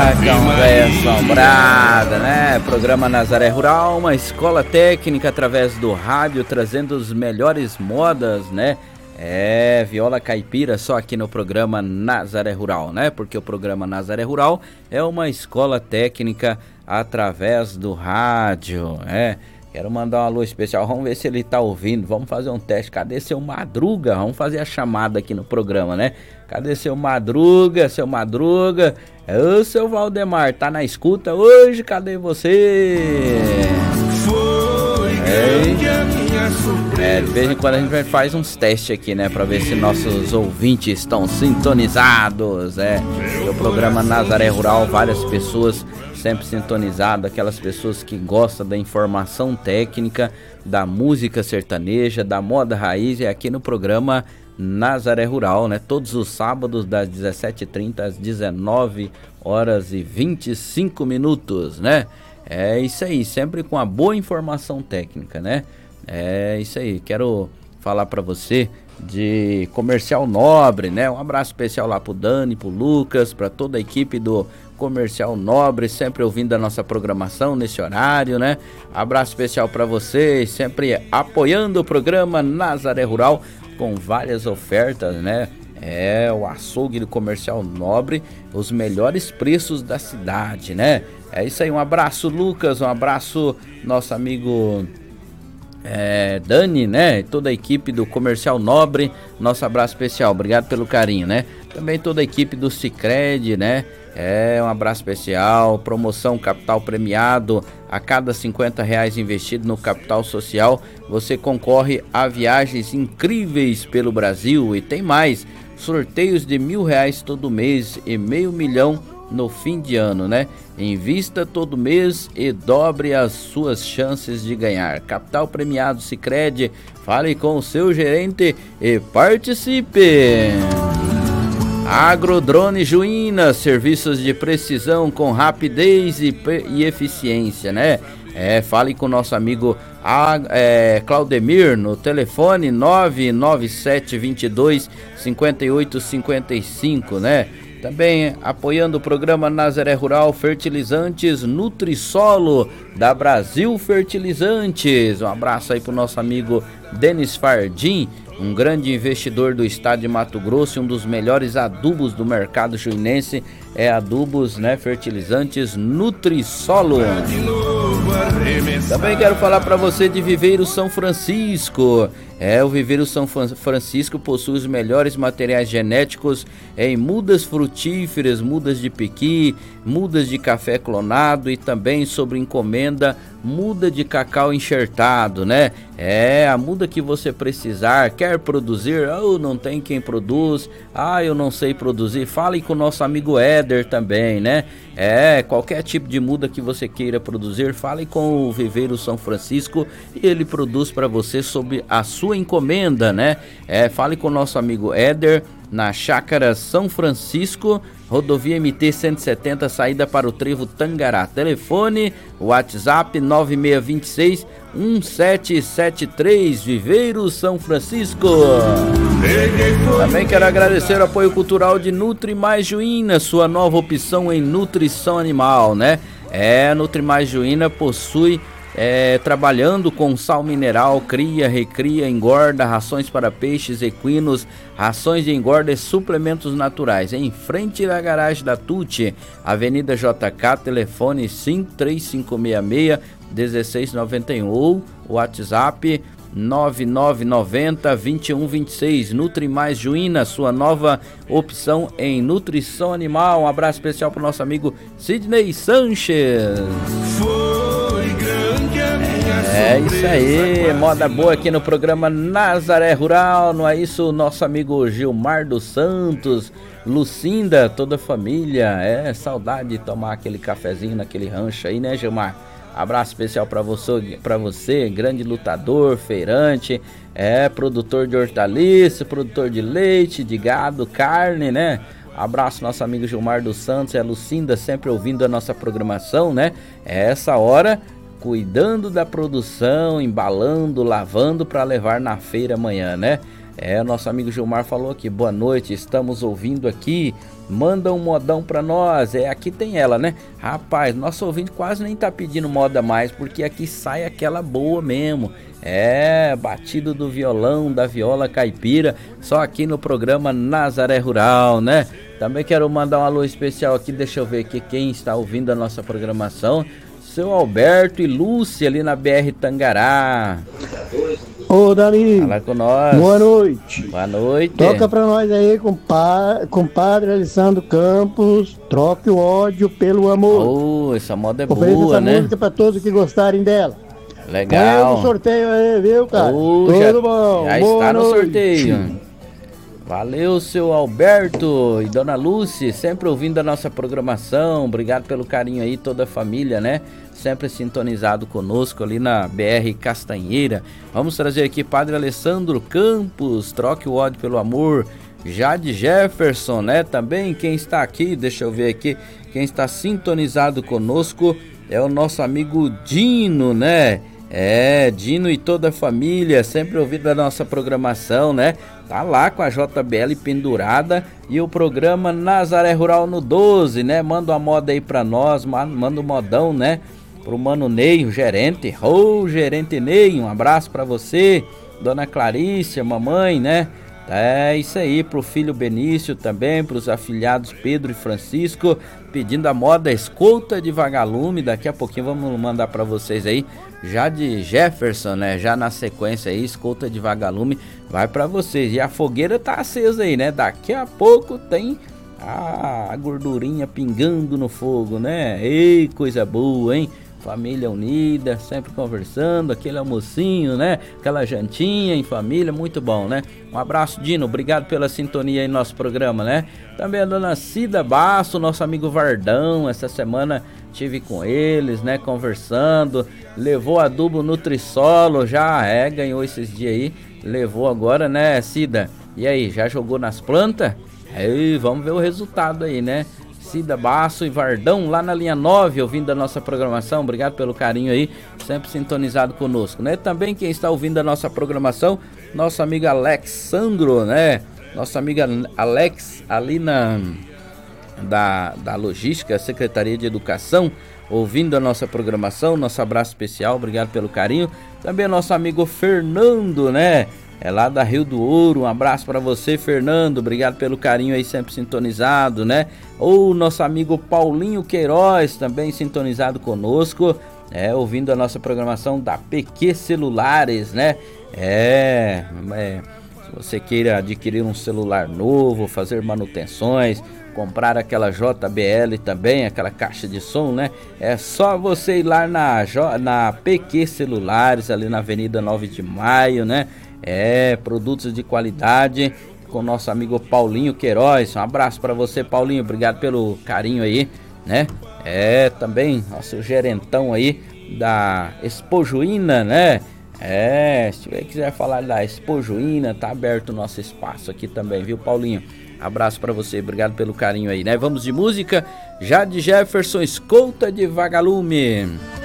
Conversa assombrada, né? Programa Nazaré Rural, uma escola técnica através do rádio, trazendo as melhores modas, né? Viola caipira só aqui no programa Nazaré Rural, né? Porque o programa Nazaré Rural é uma escola técnica através do rádio, né? Quero mandar um alô especial, vamos ver se ele tá ouvindo, vamos fazer um teste. Cadê seu Madruga? Vamos fazer a chamada aqui no programa, né? Cadê seu Madruga? Seu Madruga? Ô, seu Valdemar, tá na escuta hoje? Cadê você? De vez em quando a gente faz uns testes aqui, né? Pra ver se nossos ouvintes estão sintonizados, o programa Nazaré Rural, várias pessoas sempre sintonizadas, aquelas pessoas que gostam da informação técnica, da música sertaneja, da moda raiz, é aqui no programa Nazaré Rural, né? Todos os sábados das 17h30 às 19h25, né? É isso aí, sempre com a boa informação técnica, né? É isso aí, quero falar pra você de Comercial Nobre, né? Um abraço especial lá pro Dani, pro Lucas, pra toda a equipe do Comercial Nobre, sempre ouvindo a nossa programação nesse horário, né? Abraço especial pra vocês, sempre apoiando o programa Nazaré Rural com várias ofertas, né? O açougue do Comercial Nobre, os melhores preços da cidade, né? É isso aí, um abraço Lucas, um abraço nosso amigo Dani, né? Toda a equipe do Comercial Nobre, nosso abraço especial, obrigado pelo carinho, né? Também toda a equipe do Sicredi, né? Um abraço especial, promoção Capital Premiado, a cada R$50 investido no Capital Social, você concorre a viagens incríveis pelo Brasil e tem mais, sorteios de R$1.000 todo mês e R$500 mil no fim de ano, né? Invista todo mês e dobre as suas chances de ganhar. Capital Premiado Sicredi, fale com o seu gerente e participe! Agrodrone Juína, serviços de precisão com rapidez e eficiência, né? Fale com o nosso amigo Claudemir no telefone 99722-5855, né? Também apoiando o programa Nazaré Rural, fertilizantes Nutrisolo da Brasil Fertilizantes. Um abraço aí pro nosso amigo Denis Fardim, um grande investidor do estado de Mato Grosso, um dos melhores adubos do mercado juinense, adubos, né, fertilizantes Nutrisolo. Também quero falar para você de Viveiro São Francisco. O Viveiro São Francisco possui os melhores materiais genéticos em mudas frutíferas, mudas de piqui, mudas de café clonado e também sobre encomenda, muda de cacau enxertado, né? A muda que você precisar, quer produzir, não tem quem produz, eu não sei produzir, fale com o nosso amigo Éder também, né? Qualquer tipo de muda que você queira produzir, fale com o Viveiro São Francisco e ele produz para você sob a sua encomenda, né? Fale com o nosso amigo Éder na Chácara São Francisco, rodovia MT 170, saída para o Trevo Tangará. Telefone, WhatsApp 9626-1773, Viveiro São Francisco. Também quero agradecer o apoio cultural de Nutri Mais Juína, sua nova opção em nutrição animal, né? Nutri Mais Juína possui trabalhando com sal mineral, cria, recria, engorda, rações para peixes, equinos, rações de engorda e suplementos naturais. Em frente à garagem da Tuti, Avenida JK, telefone 53566-1691 ou WhatsApp 9990-2126. Nutri Mais Juína, sua nova opção em nutrição animal. Um abraço especial para o nosso amigo Sidney Sanches. Isso aí, moda boa aqui no programa Nazaré Rural, não é isso? Nosso amigo Gilmar dos Santos, Lucinda, toda a família, saudade de tomar aquele cafezinho naquele rancho aí, né, Gilmar? Abraço especial para você, grande lutador, feirante, produtor de hortaliça, produtor de leite, de gado, carne, né? Abraço nosso amigo Gilmar dos Santos, a Lucinda sempre ouvindo a nossa programação, né? Essa hora cuidando da produção, embalando, lavando para levar na feira amanhã, né? Nosso amigo Gilmar falou aqui, boa noite, estamos ouvindo aqui, manda um modão pra nós. Aqui tem ela, né? Rapaz, nosso ouvinte quase nem tá pedindo moda mais, porque aqui sai aquela boa mesmo. Batido do violão, da viola caipira, só aqui no programa Nazaré Rural, né? Também quero mandar um alô especial aqui, deixa eu ver aqui quem está ouvindo a nossa programação. Seu Alberto e Lúcia ali na BR Tangará. Ô Dani, fala com nós. Boa noite. Boa noite. Toca pra nós aí, compadre Alessandro Campos, troque o ódio pelo amor. Essa moda é Ofereça boa, essa né? música pra todos que gostarem dela. Legal. Põe no sorteio aí, viu, cara? Tudo bom. Já Boa está no noite. sorteio. Valeu, seu Alberto e dona Lúcia, sempre ouvindo a nossa programação. Obrigado pelo carinho aí, toda a família, né? Sempre sintonizado conosco ali na BR Castanheira. Vamos trazer aqui Padre Alessandro Campos, troque o ódio pelo amor. Jade Jefferson, né? Também quem está aqui, deixa eu ver aqui, quem está sintonizado conosco é o nosso amigo Dino, né? Dino e toda a família, sempre ouvindo a nossa programação, né? Tá lá com a JBL pendurada e o programa Nazaré Rural no 12, né? Manda uma moda aí pra nós, manda um modão, né? Pro Mano Ney, o gerente. Gerente Ney, um abraço pra você, dona Clarícia, mamãe, né? Isso aí, pro filho Benício também, pros afilhados Pedro e Francisco, pedindo a moda Escolta de Vagalume. Daqui a pouquinho vamos mandar pra vocês aí, já de Jefferson, né? Já na sequência aí, Escolta de Vagalume, vai pra vocês. E a fogueira tá acesa aí, né? Daqui a pouco tem a gordurinha pingando no fogo, né? Ei, coisa boa, hein? Família unida, sempre conversando, aquele almocinho, né? Aquela jantinha em família, muito bom, né? Um abraço, Dino, obrigado pela sintonia aí no nosso programa, né? Também a dona Cida Basso, nosso amigo Vardão, essa semana tive com eles, né? Conversando, levou adubo Nutrisolo, já ganhou esses dias aí, levou agora, né, Cida? E aí, já jogou nas plantas? Vamos ver o resultado aí, né? Cida Basso e Vardão lá na linha 9, ouvindo a nossa programação. Obrigado pelo carinho aí, sempre sintonizado conosco, né? Também quem está ouvindo a nossa programação, nosso amigo Alexandro, né? Nosso amigo Alex ali da Logística, Secretaria de Educação, ouvindo a nossa programação. Nosso abraço especial, obrigado pelo carinho. Também nosso amigo Fernando, né? Lá da Rio do Ouro, um abraço para você, Fernando, obrigado pelo carinho aí, sempre sintonizado, né? Ou nosso amigo Paulinho Queiroz, também sintonizado conosco, ouvindo a nossa programação da PQ Celulares, né? Se você queira adquirir um celular novo, fazer manutenções, comprar aquela JBL também, aquela caixa de som, né? É só você ir lá na PQ Celulares, ali na Avenida 9 de Maio, né? Produtos de qualidade com o nosso amigo Paulinho Queiroz. Um abraço para você, Paulinho, obrigado pelo carinho aí, né? Também nosso gerentão aí da Espojuína, né? Se você quiser falar da Espojuína, tá aberto o nosso espaço aqui também, viu, Paulinho? Abraço para você, obrigado pelo carinho aí, né? Vamos de música, já de Jefferson, Escolta de Vagalume.